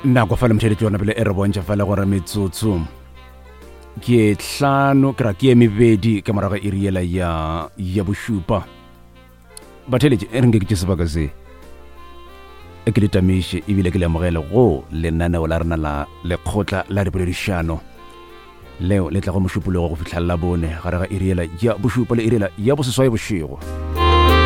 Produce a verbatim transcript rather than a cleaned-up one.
nna kwa fala mtheletsi yona pele e re bontšha fela gore metsotso ke hlano kra ke mebedi ka morago iri ela ya ya bošupa batheletši e renge ke tše sebaka se e ke le tamiše ebile ke le amogele go lenaneo la rena la lekgotla la dipoledišano leo le tla go mošupologo go fitlhelela bone gare ga iri ela ya bošupa le iri ela ya boseswai bošego.